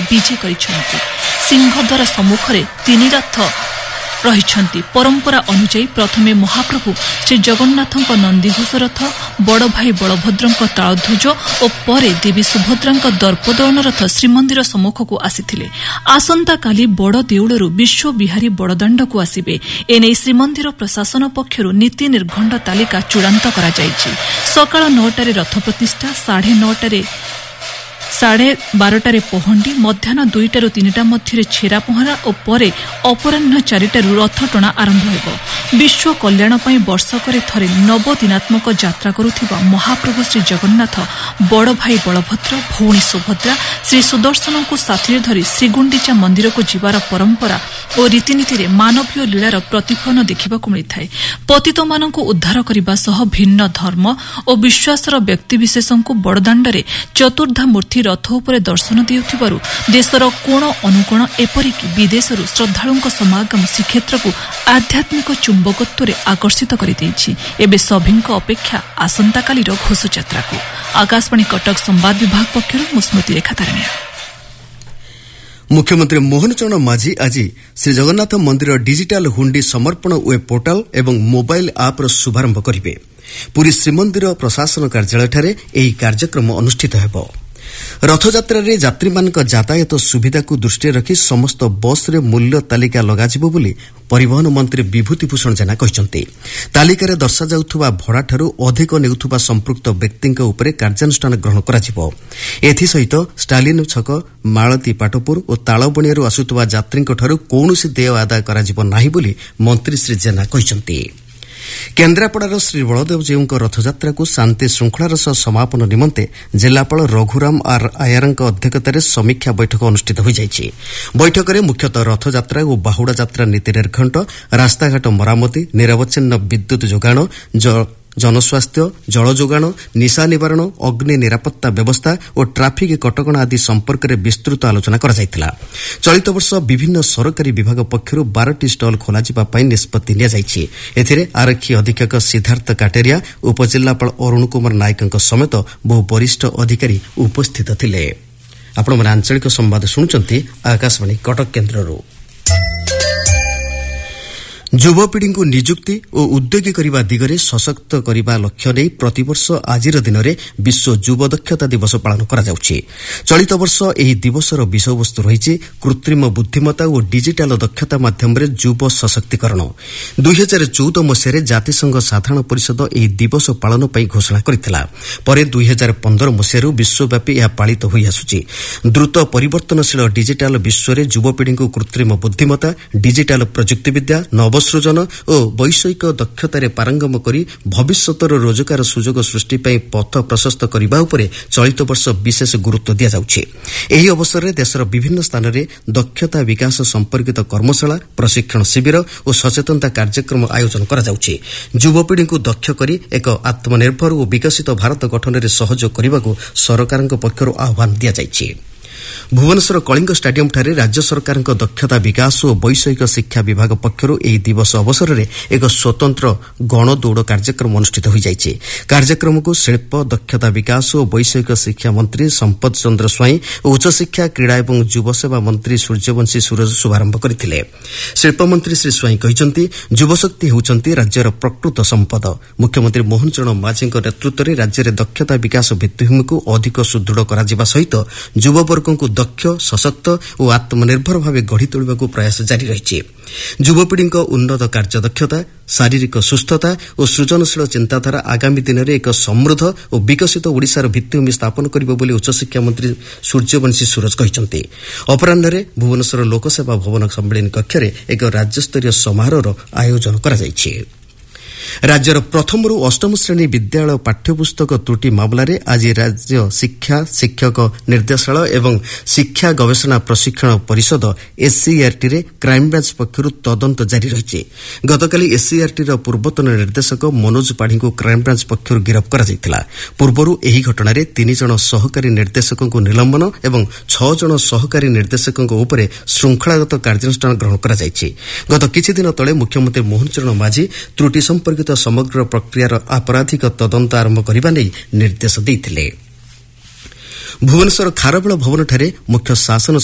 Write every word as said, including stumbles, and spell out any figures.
ବିଜେ କରିଛନ୍ତି। ସିଂହଦ୍ୱାର ସମ୍ମୁଖରେ ତିନି ରଥ ରହିଛନ୍ତି। ପରମ୍ପରା ଅନୁଯାୟୀ ପ୍ରଥମେ ମହାପ୍ରଭୁ ଶ୍ରୀ ଜଗନ୍ନାଥଙ୍କ ନନ୍ଦିଘୋଷ ରଥ, ବଡ଼ଭାଇ ବଳଭଦ୍ରଙ୍କ ତାଳଧ୍ୱଜ ଓ ପରେ ଦେବୀ ସୁଭଦ୍ରାଙ୍କ ଦର୍ପଦଳନ ରଥ ଶ୍ରୀମନ୍ଦିର ସମ୍ମୁଖକୁ ଆସିଥିଲେ। ଆସନ୍ତାକାଲି ବଡ଼ ଦେଉଳରୁ ବିଶ୍ୱବିହାରୀ ବଡ଼ଦାଣ୍ଡକୁ ଆସିବେ। ଏନେଇ ଶ୍ରୀମନ୍ଦିର ପ୍ରଶାସନ ପକ୍ଷରୁ ନୀତି ନିର୍ଘଣ୍ଟ ତାଲିକା ଚୂଡ଼ାନ୍ତ କରାଯାଇଛି। ସକାଳ ନଅଟାରେ ରଥ ପ୍ରତିଷ୍ଠା, ସାଢ଼େ ନଅଟାରେ ସାଢ଼େ ବାରଟାରେ ପହଣ୍ଡି, ମଧ୍ୟାହ୍ନ ଦୁଇଟାରୁ ତିନିଟା ମଧ୍ୟରେ ଛେରା ପହଁରା ଓ ପରେ ଅପରାହ୍ନ ଚାରିଟାରୁ ରଥଟଣା ଆରମ୍ଭ ହେବ। ବିଶ୍ୱ କଲ୍ୟାଣ ପାଇଁ ବର୍ଷକରେ ଥରେ ନବଦିନାତ୍ମକ ଯାତ୍ରା କରୁଥିବା ମହାପ୍ରଭୁ ଶ୍ରୀ ଜଗନ୍ନାଥ ବଡ଼ଭାଇ ବଳଭଦ୍ର, ଭଉଣୀ ସୁଭଦ୍ରା, ଶ୍ରୀ ସୁଦର୍ଶନଙ୍କୁ ସାଥିରେ ଧରି ଶ୍ରୀଗୁଣ୍ଡିଚା ମନ୍ଦିରକୁ ଯିବାର ପରମ୍ପରା ଓ ରୀତିନୀତିରେ ମାନବୀୟ ଲୀଳାର ପ୍ରତିଫଳନ ଦେଖିବାକୁ ମିଳିଥାଏ। ପତିତମାନଙ୍କୁ ଉଦ୍ଧାର କରିବା ସହ ଭିନ୍ନ ଧର୍ମ ଓ ବିଶ୍ୱାସର ବ୍ୟକ୍ତିବିଶେଷଙ୍କୁ ବଡ଼ଦାଣ୍ଡରେ ଚତୁର୍ଦ୍ଧା ମୂର୍ତ୍ତି ରଥ ଉପରେ ଦର୍ଶନ ଦେଉଥିବାରୁ ଦେଶର କୋଣ ଅନୁକୋଣ ଏପରିକି ବିଦେଶରୁ ଶ୍ରଦ୍ଧାଳୁଙ୍କ ସମାଗମ ଶ୍ରୀକ୍ଷେତ୍ରକୁ ଆଧ୍ୟାତ୍ମିକ ଚୁମ୍ବକତ୍ୱରେ ଆକର୍ଷିତ କରିଦେଇଛି। ଏବେ ସଭିଙ୍କ ଅପେକ୍ଷା ଆସନ୍ତାକାଲିର ଘୋଷଯାତ୍ରାକୁ। ଆକାଶବାଣୀ କଟକ ସମ୍ବାଦ ବିଭାଗ ପକ୍ଷରୁ ମୁଁ ସ୍ମୃତି ରେଖା ତାରଣିଆ। ମୁଖ୍ୟମନ୍ତ୍ରୀ ମୋହନ ଚରଣ ମାଝୀ ଆଜି ଶ୍ରୀଜଗନ୍ନାଥ ମନ୍ଦିର ଡିଜିଟାଲ ହୁଣ୍ଡି ସମର୍ପଣ ୱେବ୍ ପୋର୍ଟାଲ ଏବଂ ମୋବାଇଲ୍ ଆପ୍ର ଶୁଭାରମ୍ଭ କରିବେ। ପୁରୀ ଶ୍ରୀମନ୍ଦିର ପ୍ରଶାସନ କାର୍ଯ୍ୟାଳୟଠାରେ ଏହି କାର୍ଯ୍ୟକ୍ରମ ଅନୁଷ୍ଠିତ ହେବ। ରଥଯାତ୍ରାରେ ଯାତ୍ରୀମାନଙ୍କ ଯାତାୟତ ସୁବିଧାକୁ ଦୃଷ୍ଟିରେ ରଖି ସମସ୍ତ ବସ୍ରେ ମୂଲ୍ୟ ତାଲିକା ଲଗାଯିବ ବୋଲି ପରିବହନ ମନ୍ତ୍ରୀ ବିଭୂତିଭୂଷଣ ଜେନା କହିଛନ୍ତି। ତାଲିକାରେ ଦର୍ଶାଯାଉଥିବା ଭଡ଼ାଠାରୁ ଅଧିକ ନେଉଥିବା ସମ୍ପୃକ୍ତ ବ୍ୟକ୍ତିଙ୍କ ଉପରେ କାର୍ଯ୍ୟାନୁଷ୍ଠାନ ଗ୍ରହଣ କରାଯିବ। ଏଥିସହିତ ଷ୍ଟାଲିନ ଛକ, ମାଳତୀ ପାଟପୁର ଓ ତାଳବଣିଆରୁ ଆସୁଥିବା ଯାତ୍ରୀଙ୍କଠାରୁ କୌଣସି ଦେୟ ଆଦାୟ କରାଯିବ ନାହିଁ ବୋଲି ମନ୍ତ୍ରୀ ଶ୍ରୀ ଜେନା କହିଛନ୍ତି। କେନ୍ଦ୍ରାପଡ଼ାର ଶ୍ରୀ ବଳଦେବଜୀଉଙ୍କ ରଥଯାତ୍ରାକୁ ଶାନ୍ତି ଶୃଙ୍ଖଳାର ସହ ସମାପନ ନିମନ୍ତେ ଜିଲ୍ଲାପାଳ ରଘୁରାମ ଆର୍ ଆୟାରଙ୍କ ଅଧ୍ୟକ୍ଷତାରେ ସମୀକ୍ଷା ବୈଠକ ଅନୁଷ୍ଠିତ ହୋଇଯାଇଛି। ବୈଠକରେ ମୁଖ୍ୟତଃ ରଥଯାତ୍ରା ଓ ବାହୁଡ଼ା ଯାତ୍ରା ନୀତି ନିର୍ଘଣ୍ଟ, ରାସ୍ତାଘାଟ ମରାମତି, ନିରବଚ୍ଛିନ୍ନ ବିଦ୍ୟୁତ୍ ଯୋଗାଣ, ଜନସ୍ୱାସ୍ଥ୍ୟ, ଜଳ ଯୋଗାଣ, ନିଶା ନିବାରଣ, ଅଗ୍ନି ନିରାପତ୍ତା ବ୍ୟବସ୍ଥା ଓ ଟ୍ରାଫିକ୍ କଟକଣା ଆଦି ସମ୍ପର୍କରେ ବିସ୍ତୃତ ଆଲୋଚନା କରାଯାଇଥିଲା। ଚଳିତ ବର୍ଷ ବିଭିନ୍ନ ସରକାରୀ ବିଭାଗ ପକ୍ଷରୁ ବାରଟି ଷ୍ଟଲ୍ ଖୋଲାଯିବା ପାଇଁ ନିଷ୍ପତ୍ତି ନିଆଯାଇଛି। ଏଥିରେ ଆରକ୍ଷୀ ଅଧୀକ୍ଷକ ସିଦ୍ଧାର୍ଥ କାଟେରିଆ, ଉପଜିଲ୍ଲାପାଳ ଅରୁଣ କୁମାର ନାୟକଙ୍କ ସମେତ ବହୁ ବରିଷ୍ଠ ଅଧିକାରୀ ଉପସ୍ଥିତ ଥିଲେ। ଆପଣମାନେ ଆଞ୍ଚଳିକ ସମ୍ବାଦ ଶୁଣୁଛନ୍ତି ଆକାଶବାଣୀ କଟକ କେନ୍ଦ୍ରରୁ। ଯୁବପିଢ଼ିଙ୍କୁ ନିଯୁକ୍ତି ଓ ଉଦ୍ୟୋଗୀ କରିବା ଦିଗରେ ସଶକ୍ତ କରିବା ଲକ୍ଷ୍ୟ ନେଇ ପ୍ରତିବର୍ଷ ଆଜିର ଦିନରେ ବିଶ୍ୱ ଯୁବ ଦକ୍ଷତା ଦିବସ ପାଳନ କରାଯାଉଛି। ଚଳିତ ବର୍ଷ ଏହି ଦିବସର ବିଷୟବସ୍ତୁ ରହିଛି କୃତ୍ରିମ ବୁଦ୍ଧିମତ୍ତା ଓ ଡିଜିଟାଲ ଦକ୍ଷତା ମାଧ୍ୟମରେ ଯୁବ ସଶକ୍ତିକରଣ। ଦୁଇ ହଜାର ଚଉଦ ମସିହାରେ ଜାତିସଂଘ ସାଧାରଣ ପରିଷଦ ଏହି ଦିବସ ପାଳନ ପାଇଁ ଘୋଷଣା କରିଥିଲା। ପରେ ଦୁଇ ହଜାର ପନ୍ଦର ମସିହାରୁ ବିଶ୍ୱବ୍ୟାପୀ ଏହା ପାଳିତ ହୋଇଆସୁଛି। ଦ୍ରୁତ ପରିବର୍ତ୍ତନଶୀଳ ଡିଜିଟାଲ ବିଶ୍ୱରେ ଯୁବପିଢ଼ିଙ୍କୁ କୃତ୍ରିମ ବୁଦ୍ଧିମତ୍ତା, ଡିଜିଟାଲ ପ୍ରଯୁକ୍ତିବିଦ୍ୟା, ନବସୃଜନ ଓ ବୈଷୟିକ ଦକ୍ଷତାରେ ପାରଙ୍ଗମ କରି ଭବିଷ୍ୟତର ରୋଜଗାର ସୁଯୋଗ ସୃଷ୍ଟି ପାଇଁ ପଥ ପ୍ରଶସ୍ତ କରିବା ଉପରେ ଚଳିତ ବର୍ଷ ବିଶେଷ ଗୁରୁତ୍ୱ ଦିଆଯାଉଛି। ଏହି ଅବସରରେ ଦେଶର ବିଭିନ୍ନ ସ୍ଥାନରେ ଦକ୍ଷତା ବିକାଶ ସମ୍ପର୍କିତ କର୍ମଶାଳା, ପ୍ରଶିକ୍ଷଣ ଶିବିର ଓ ସଚେତନତା କାର୍ଯ୍ୟକ୍ରମ ଆୟୋଜନ କରାଯାଉଛି। ଯୁବପିଢ଼ିଙ୍କୁ ଦକ୍ଷ କରି ଏକ ଆତ୍ମନିର୍ଭର ଓ ବିକଶିତ ଭାରତ ଗଠନରେ ସହଯୋଗ କରିବାକୁ ସରକାରଙ୍କ ପକ୍ଷରୁ ଆହ୍ୱାନ ଦିଆଯାଇଛି। ଭୁବନେଶ୍ୱର କଳିଙ୍ଗ ଷ୍ଟାଡିୟମଠାରେ ରାଜ୍ୟ ସରକାରଙ୍କ ଦକ୍ଷତା ବିକାଶ ଓ ବୈଷୟିକ ଶିକ୍ଷା ବିଭାଗ ପକ୍ଷରୁ ଏହି ଦିବସ ଅବସରରେ ଏକ ସ୍ୱତନ୍ତ୍ର ଗଣଦୌଡ଼ କାର୍ଯ୍ୟକ୍ରମ ଅନୁଷ୍ଠିତ ହୋଇଯାଇଛି। କାର୍ଯ୍ୟକ୍ରମକୁ ଶିଳ୍ପ, ଦକ୍ଷତା ବିକାଶ ଓ ବୈଷୟିକ ଶିକ୍ଷା ମନ୍ତ୍ରୀ ସମ୍ପଦ ଚନ୍ଦ୍ର ସ୍ୱାଇଁ ଓ ଉଚ୍ଚଶିକ୍ଷା, କ୍ରୀଡ଼ା ଏବଂ ଯୁବସେବା ମନ୍ତ୍ରୀ ସୂର୍ଯ୍ୟବଂଶୀ ସୁରଜ ଶୁଭାରମ୍ଭ କରିଥିଲେ। ଶିଳ୍ପମନ୍ତ୍ରୀ ଶ୍ରୀ ସ୍ୱାଇଁ କହିଛନ୍ତି, ଯୁବଶକ୍ତି ହେଉଛନ୍ତି ରାଜ୍ୟର ପ୍ରକୃତ ସମ୍ପଦ। ମୁଖ୍ୟମନ୍ତ୍ରୀ ମୋହନ ଚରଣ ମାଝୀଙ୍କ ନେତୃତ୍ୱରେ ରାଜ୍ୟରେ ଦକ୍ଷତା ବିକାଶ ଭିତ୍ତିଭୂମିକୁ ଅଧିକ ସୁଦୃଢ଼ କରାଯିବା ସହିତ ଯୁବବର୍ଗଙ୍କୁ ଦକ୍ଷ, ସଶକ୍ତ ଓ ଆତ୍ମନିର୍ଭର ଭାବେ ଗଢ଼ି ତୋଳିବାକୁ ପ୍ରୟାସ ଜାରି ରହିଛି। ଯୁବପିଢ଼ିଙ୍କ ଉନ୍ନତ କାର୍ଯ୍ୟଦକ୍ଷତା, ଶାରୀରିକ ସୁସ୍ଥତା ଓ ସୃଜନଶୀଳ ଚିନ୍ତାଧାରା ଆଗାମୀ ଦିନରେ ଏକ ସମୃଦ୍ଧ ଓ ବିକଶିତ ଓଡ଼ିଶାର ଭିତ୍ତିଭୂମି ସ୍ଥାପନ କରିବ ବୋଲି ଉଚ୍ଚଶିକ୍ଷା ମନ୍ତ୍ରୀ ସୂର୍ଯ୍ୟବଂଶୀ ସୁରଜ କହିଛନ୍ତି। ଅପରାହ୍ନରେ ଭୁବନେଶ୍ୱର ଲୋକସେବା ଭବନ ସମ୍ମିଳନୀ କକ୍ଷରେ ଏକ ରାଜ୍ୟସ୍ତରୀୟ ସମାରୋହର ଆୟୋଜନ କରାଯାଇଛି। ରାଜ୍ୟର ପ୍ରଥମରୁ ଅଷ୍ଟମ ଶ୍ରେଣୀ ବିଦ୍ୟାଳୟ ପାଠ୍ୟପୁସ୍ତକ ତ୍ରୁଟି ମାମଲାରେ ଆଜି ରାଜ୍ୟ ଶିକ୍ଷା ଶିକ୍ଷକ ନିର୍ଦ୍ଦେଶାଳୟ ଏବଂ ଶିକ୍ଷା ଗବେଷଣା ପ୍ରଶିକ୍ଷଣ ପରିଷଦ ଏସ୍ସିଇଆର୍ଟିରେ କ୍ରାଇମବ୍ରାଞ୍ଚ ପକ୍ଷରୁ ତଦନ୍ତ ଜାରି ରହିଛି। ଗତକାଲି ଏସ୍ସିଇଆର୍ଟିର ପୂର୍ବତନ ନିର୍ଦ୍ଦେଶକ ମନୋଜ ପାଢ଼ୀଙ୍କୁ କ୍ରାଇମବ୍ରାଞ୍ଚ ପକ୍ଷରୁ ଗିରଫ କରାଯାଇଥିଲା। ପୂର୍ବରୁ ଏହି ଘଟଣାରେ ତିନି ଜଣ ସହକାରୀ ନିର୍ଦ୍ଦେଶକଙ୍କୁ ନିଲମ୍ବନ ଏବଂ ଛଅ ଜଣ ସହକାରୀ ନିର୍ଦ୍ଦେଶକଙ୍କ ଉପରେ ଶୃଙ୍ଖଳାଗତ କାର୍ଯ୍ୟାନୁଷ୍ଠାନ ଗ୍ରହଣ କରାଯାଇଛି। ଗତ କିଛିଦିନ ତଳେ ମୁଖ୍ୟମନ୍ତ୍ରୀ ମୋହନ ଚରଣ ମାଝୀ ତ୍ରୁଟି ସମ୍ପର୍କିତ ସମଗ୍ର ପ୍ରକ୍ରିୟାର ଆପରାଧିକ ତଦନ୍ତ ଆରମ୍ଭ କରିବା ନେଇ ନିର୍ଦ୍ଦେଶ ଦେଇଥିଲେ। ଭୁବନେଶ୍ୱର ଖାରବେଳ ଭବନଠାରେ ମୁଖ୍ୟ ଶାସନ